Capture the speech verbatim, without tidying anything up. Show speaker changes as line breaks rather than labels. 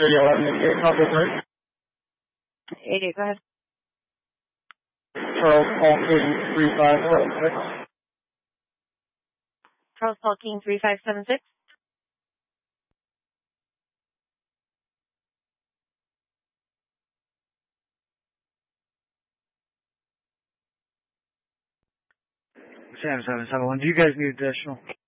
eleven eighty-eight, copy three.
eighty-eight, go ahead.
Charles Paul King three five seven six.
Charles Paul King three five seven six.
Sam seven seven one, do you guys need additional?